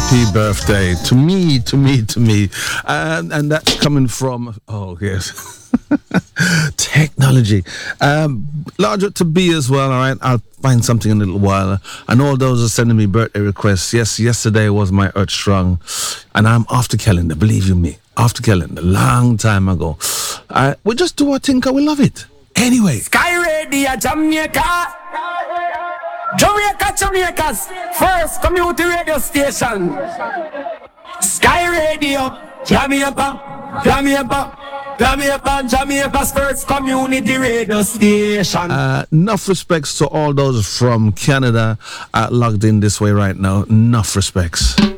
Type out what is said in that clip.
Happy birthday to me. And that's coming from, oh, yes. Technology. Larger to be as well, all right? I'll find something in a little while. And all those are sending me birthday requests. Yes, yesterday was my Earth Strong. And I'm after calendar, believe you me. After calendar, long time ago. We just do our thing, we love it. Anyway. Sky Radio Jamaica. Jamaica's first community radio station. Sky Radio Jamaica's first community radio station. Enough respects to all those from Canada logged in this way right now. Enough respects.